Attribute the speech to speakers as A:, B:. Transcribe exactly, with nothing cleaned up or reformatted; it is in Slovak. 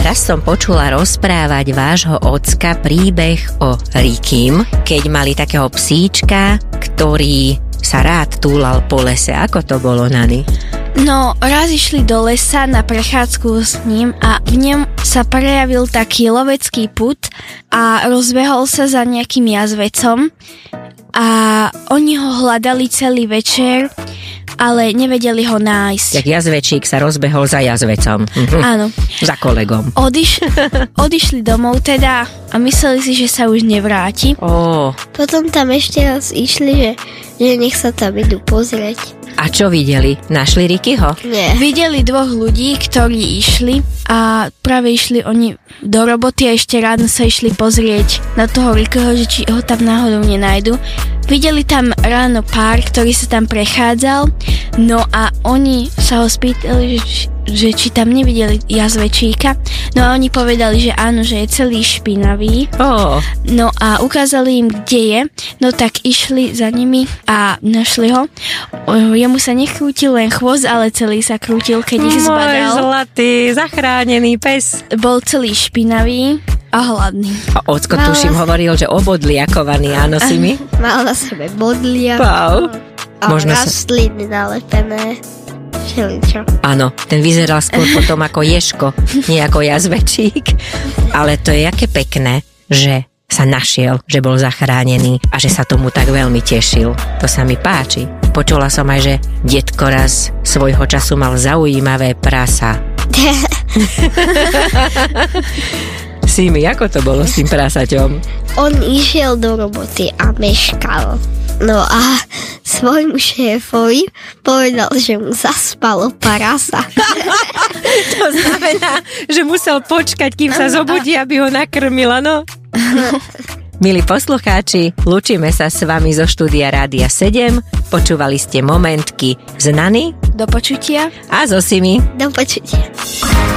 A: raz som počula rozprávať vášho ocka príbeh o Rikim, keď mali takého psíčka, ktorý sa rád túlal po lese. Ako to bolo, Nani?
B: No, raz išli do lesa na prechádzku s ním a v ňom sa prejavil taký lovecký pud a rozbehol sa za nejakým jazvecom a oni ho hľadali celý večer, ale nevedeli ho nájsť.
A: Tak jazvečík sa rozbehol za jazvecom. Mhm.
B: Áno.
A: Za kolegom.
B: Odiš, odišli domov teda a mysleli si, že sa už nevráti.
A: Ó.
C: Potom tam ešte raz išli, že, že nech sa tam idú pozrieť.
A: A čo videli? Našli Rikyho?
C: Nie.
B: Videli dvoch ľudí, ktorí išli a práve išli oni do roboty a ešte ráno sa išli pozrieť na toho Rikyho, že či ho tam náhodou nenajdu. Videli tam ráno pár, ktorý sa tam prechádzal, no a oni sa ho spýtali, že, že či tam nevideli jazvečíka. No a oni povedali, že áno, že je celý špinavý.
A: Ó.
B: No a ukázali im, kde je. No tak išli za nimi a našli ho. O, jemu sa nekrútil len chvost, ale celý sa krútil, keď ich zbadal.
A: Môj zlatý, zachránený pes.
B: Bol celý špinavý a hladný.
A: A ocko, tuším, hovoril, že obodliakovaný, áno, si mi?
C: Mal na sebe bodlia.
A: Wow.
C: A
A: Možno sa-
C: rastliny nalepené. Všeličo.
A: Áno, ten vyzeral skôr potom ako ješko, nie ako jazvečík. Ale to je aké pekné, že sa našiel, že bol zachránený a že sa tomu tak veľmi tešil. To sa mi páči. Počula som aj, že detko raz svojho času mal zaujímavé prasa. Simi, ako to bolo s tým prasaťom?
C: On išiel do roboty a meškal. No a svojmu šéfovi povedal, že mu zaspalo prasa.
A: To znamená, že musel počkať, kým sa zobudí, aby ho nakrmila, no? Milí poslucháči, lúčime sa s vami zo štúdia Rádia sedem. Počúvali ste Momentky z Nany
B: Do počutia.
A: a zo Simi.
C: Do počutia.